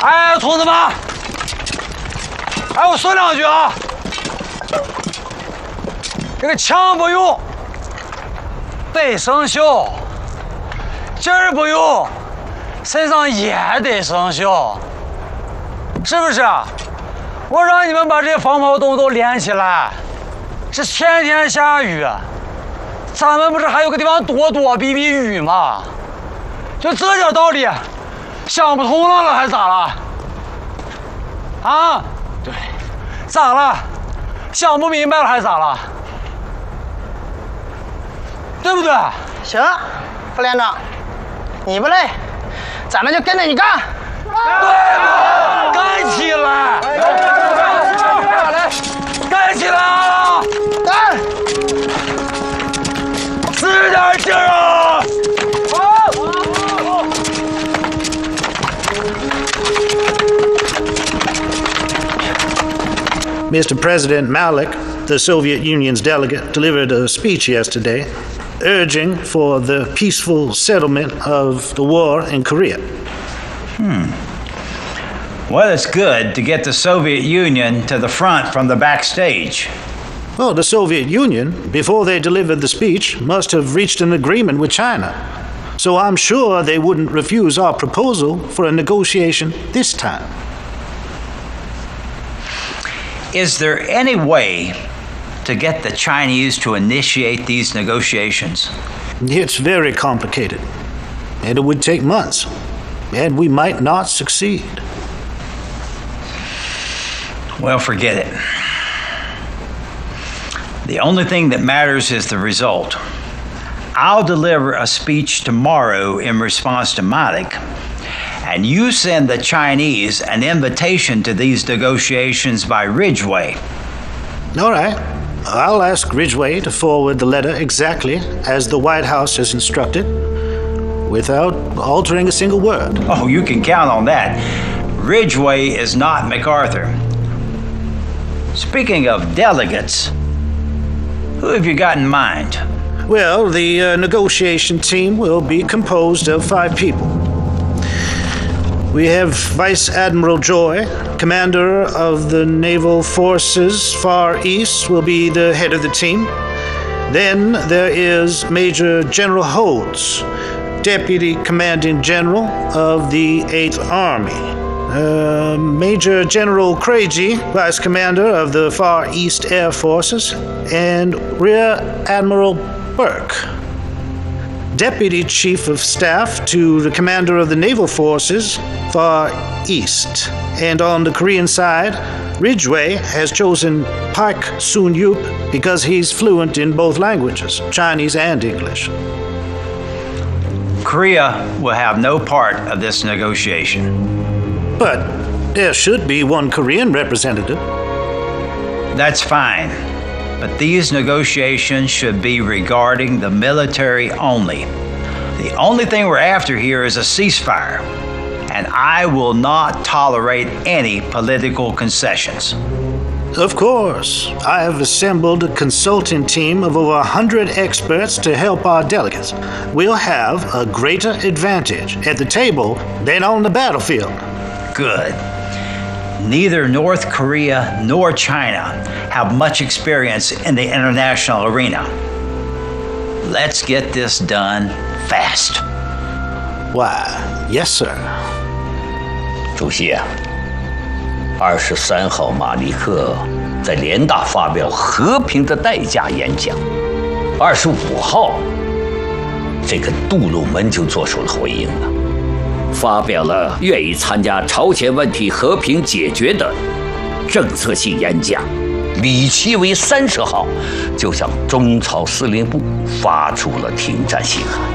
哎，同志们，哎，我说两句啊。这个枪不用，得生效；劲儿不用，身上也得生效，是不是？我让你们把这些防炮洞都连起来。这天天下雨，咱们不是还有个地方躲避雨吗？就这点道理，想不通了还是咋了？啊？对，咋了？想不明白了还是咋了？对不对？ 行，副连长，你不累，咱们就跟着你干。 对，干起来！来，干起来啊！ 干！ 使点劲儿啊！ Mr. President Malik, the Soviet Union's delegate, delivered a speech yesterday urging for the peaceful settlement of the war in Korea. Well, it's good to get the Soviet Union to the front from the backstage. Well, the Soviet Union, before they delivered the speech, must have reached an agreement with China. So I'm sure they wouldn't refuse our proposal for a negotiation this time. Is there any way to get the Chinese to initiate these negotiations? It's very complicated, and it would take months, and we might not succeed. Well, forget it. The only thing that matters is the result. I'll deliver a speech tomorrow in response to Malik, and you send the Chinese an invitation to these negotiations by Ridgway. All right. I'll ask Ridgway to forward the letter exactly as the White House has instructed, without altering a single word. Oh, you can count on that. Ridgway is not MacArthur. Speaking of delegates, who have you got in mind? Well, the negotiation team will be composed of 5 people. We have Vice Admiral Joy, commander of the Naval Forces Far East, will be the head of the team. Then there is Major General Holtz, Deputy Commanding General of the 8th Army. Major General Craigie, Vice Commander of the Far East Air Forces, and Rear Admiral Burke, Deputy Chief of Staff to the Commander of the Naval Forces, Far East. And on the Korean side, Ridgway has chosen Park Soon-yup because he's fluent in both languages, Chinese and English. Korea will have no part of this negotiation. But there should be one Korean representative. That's fine. But these negotiations should be regarding the military only. The only thing we're after here is a ceasefire, and I will not tolerate any political concessions. Of course. I have assembled a consulting team of over 100 experts to help our delegates. We'll have a greater advantage at the table than on the battlefield. Good. Neither North Korea nor China have much experience in the international arena. Let's get this done fast. Why, yes, sir. 主席啊，23号马利克在联大发表和平的代价演讲，25号，这个杜鲁门就做出了回应了。发表了愿意参加朝鲜问题和平解决的政策性演讲。李奇微30号就向中朝司令部发出了停战信函。